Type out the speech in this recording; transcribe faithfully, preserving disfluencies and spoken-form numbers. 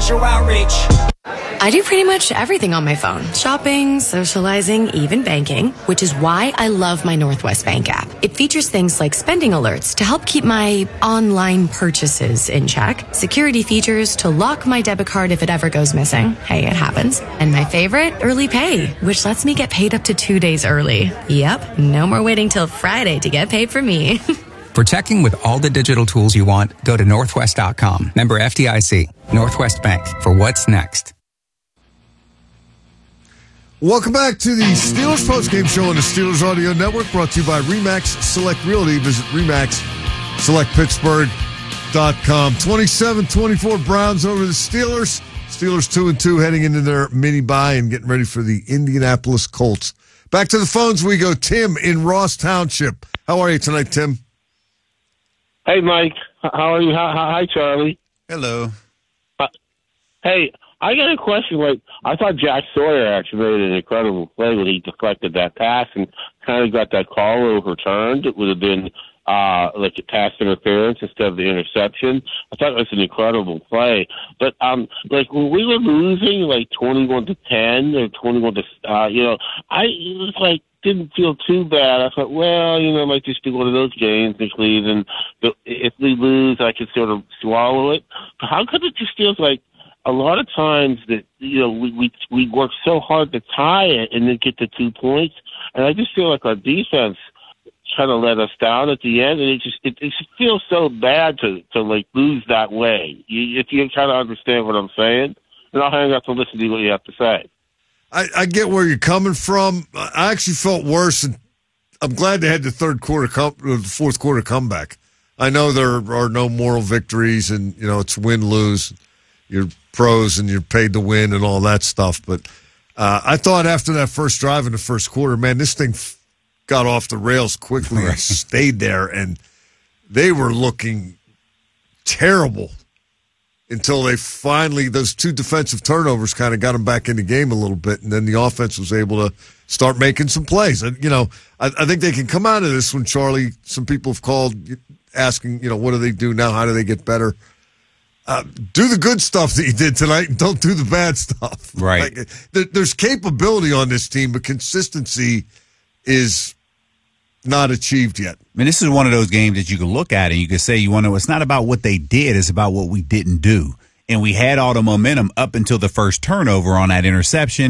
Special outreach. I do pretty much everything on my phone. Shopping, socializing, even banking, which is why I love my Northwest Bank app. It features things like spending alerts to help keep my online purchases in check, security features to lock my debit card if it ever goes missing. Hey, it happens. And my favorite, early pay, which lets me get paid up to two days early. Yep, no more waiting till Friday to get paid for me. For checking with all the digital tools you want, go to northwest dot com. Member F D I C. Northwest Bank. For what's next. Welcome back to the Steelers postgame show on the Steelers Audio Network, brought to you by RE/MAX Select Realty. Visit remax select pittsburgh dot com. twenty-seven twenty-four Browns over the Steelers. Steelers two and two heading into their mini-bye and getting ready for the Indianapolis Colts. Back to the phones we go. Tim in Ross Township. How are you tonight, Tim? Hey, Mike. How are you? Hi, hi Charlie. Hello. Uh, hey, I got a question. Like, I thought Jack Sawyer actually made an incredible play when he deflected that pass and kind of got that call overturned. It would have been uh, like a pass interference instead of the interception. I thought it was an incredible play. But um, like when we were losing, like twenty-one to ten or twenty-one to, uh, you know, I it was like didn't feel too bad. I thought, well, you know, it might just be one of those games in Cleveland. But if we lose, I could sort of swallow it. But how come it just feels like a lot of times that, you know, we, we we work so hard to tie it and then get the two points, and I just feel like our defense kind of let us down at the end, and it just it, it just feels so bad to to like lose that way. You, if you kind of understand what I'm saying, and I'll hang up to listen to what you have to say. I, I get where you're coming from. I actually felt worse, and I'm glad they had the third quarter, come, the fourth quarter comeback. I know there are no moral victories, and you know it's win lose. You're pros and you're paid to win and all that stuff. But uh, I thought after that first drive in the first quarter, man, this thing f- got off the rails quickly and stayed there, and they were looking terrible until they finally, those two defensive turnovers kind of got them back in the game a little bit, and then the offense was able to start making some plays. And, you know, I, I think they can come out of this one, Charlie. Some people have called asking, you know, what do they do now? How do they get better? Uh, do the good stuff that you did tonight and don't do the bad stuff. Right. Like, there, there's capability on this team, but consistency is not achieved yet. I mean, this is one of those games that you can look at and you can say, you want to know, it's not about what they did, it's about what we didn't do. And we had all the momentum up until the first turnover on that interception.